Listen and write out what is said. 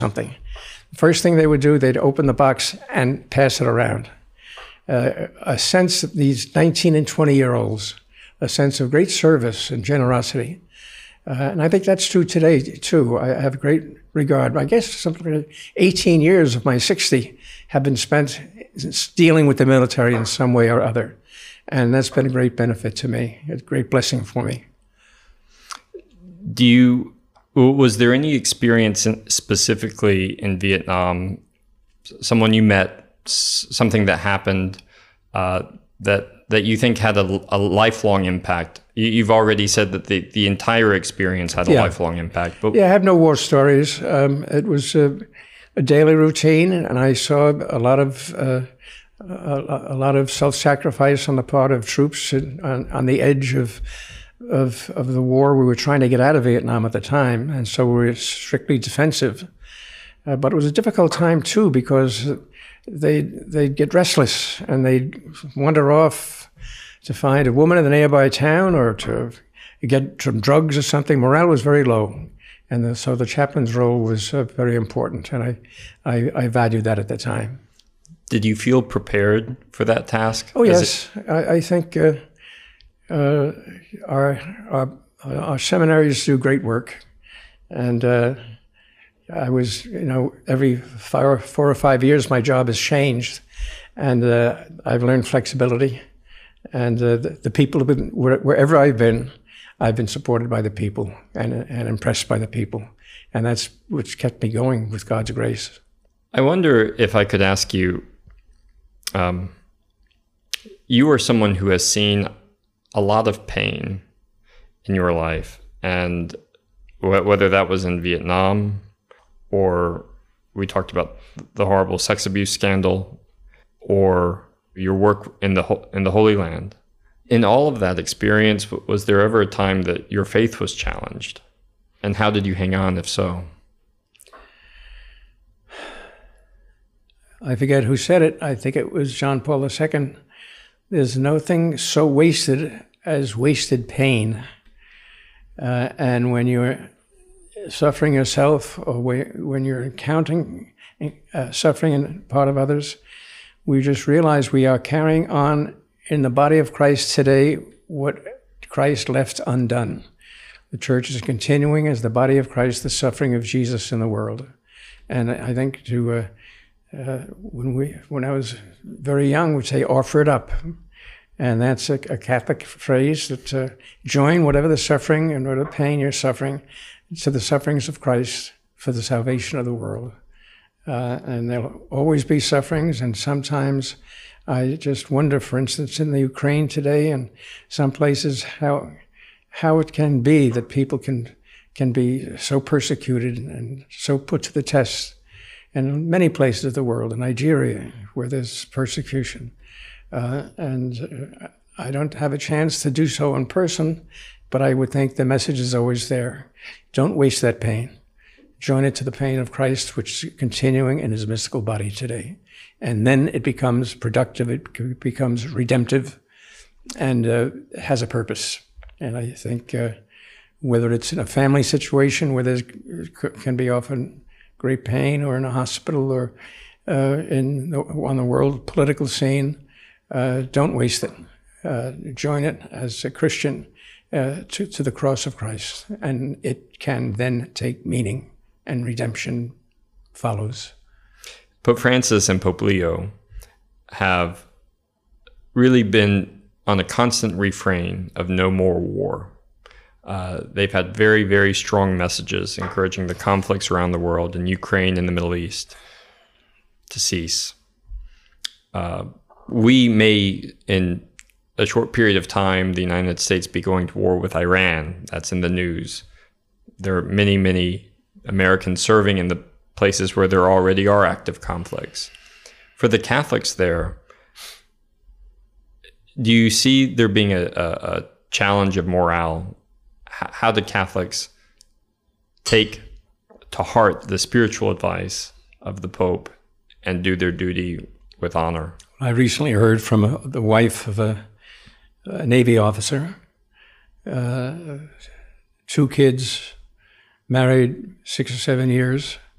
something. The first thing they would do, they'd open the box and pass it around. A sense of these 19 and 20-year-olds, a sense of great service and generosity. And I think that's true today, too. I have great regard. I guess something like 18 years of my 60 have been spent dealing with the military in some way or other. And that's been a great benefit to me, a great blessing for me. Was there any experience specifically in Vietnam, someone you met, something that happened that you think had a lifelong impact? You've already said that the entire experience had a lifelong impact. But I have no war stories. It was a daily routine, and I saw a lot of self-sacrifice on the part of troops on the edge of the war. We were trying to get out of Vietnam at the time, and so we were strictly defensive. But it was a difficult time too, because they'd get restless and they'd wander off to find a woman in the nearby town or to get some drugs or something. Morale was very low, and so the chaplain's role was very important, and I valued that at the time. Did you feel prepared for that task? Oh yes, I think our seminaries do great work, and I was, every 4 or 5 years my job has changed, and I've learned flexibility. And the people have been, wherever I've been supported by the people and impressed by the people. And that's what's kept me going with God's grace. I wonder if I could ask you, you are someone who has seen a lot of pain in your life, and whether that was in Vietnam or we talked about the horrible sex abuse scandal or your work in the Holy Land. In all of that experience, was there ever a time that your faith was challenged? And how did you hang on, if so? I forget who said it. I think it was John Paul II. There's nothing so wasted as wasted pain. And when you're suffering yourself, or when you're encountering suffering in part of others, we just realize we are carrying on in the body of Christ today what Christ left undone. The church is continuing as the body of Christ, the suffering of Jesus in the world. And I think when I was very young, we'd say, offer it up. And that's a Catholic phrase that join whatever the suffering and whatever pain you're suffering to the sufferings of Christ for the salvation of the world. And there'll always be sufferings, and sometimes I just wonder, for instance, in the Ukraine today and some places, how it can be that people can be so persecuted and so put to the test. And in many places of the world, in Nigeria, where there's persecution. And I don't have a chance to do so in person, but I would think the message is always there. Don't waste that pain. Join it to the pain of Christ, which is continuing in his mystical body today. And then it becomes productive, it becomes redemptive, and has a purpose. And I think whether it's in a family situation where there can be often great pain, or in a hospital, or on the world political scene, don't waste it. Join it as a Christian to the cross of Christ, and it can then take meaning, and redemption follows. Pope Francis and Pope Leo have really been on a constant refrain of no more war. They've had very, very strong messages encouraging the conflicts around the world, in Ukraine and the Middle East, to cease. We may, in a short period of time, the United States be going to war with Iran. That's in the news. There are many, many Americans serving in the places where there already are active conflicts. For the Catholics there, do you see there being a challenge of morale? How do Catholics take to heart the spiritual advice of the Pope and do their duty with honor? I recently heard from the wife of a Navy officer, 2 kids, married 6 or 7 years,